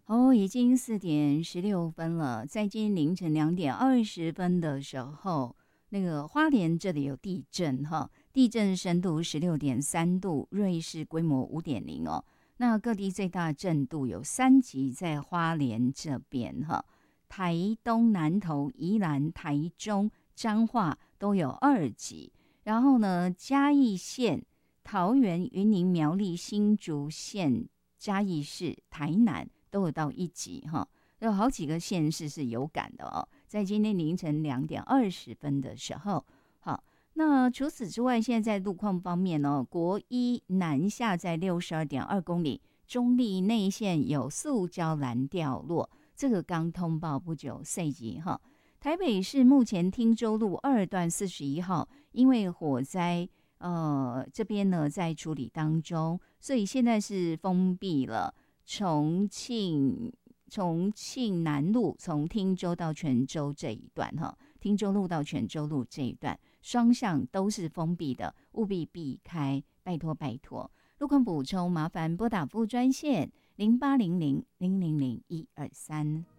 哦，已经4:16了。在今天凌晨2:20的时候，那个花莲这里有地震哈，地震深度16.3度，瑞士规模5.0哦。那各地最大震度有3级，在花莲这边哈，台东、南投、宜兰、台中、彰化都有2级。然后呢，嘉义县、桃园、云林、苗栗、新竹县、嘉义市、台南都有到1级哈，有好几个县市是有感的哦。在今天凌晨2:20的时候，好，那除此之外，现在在路况方面哦，国一南下在62.2公里，中立内线有塑胶篮掉落，这个刚通报不久，4级哈。台北市目前汀州路2段41号，因为火灾，这边呢在处理当中，所以现在是封闭了。重庆南路从汀州到泉州这一段哈，汀州路到泉州路这一段双向都是封闭的，务必避开，拜托拜托。路况补充，麻烦拨打服务专线0800000123。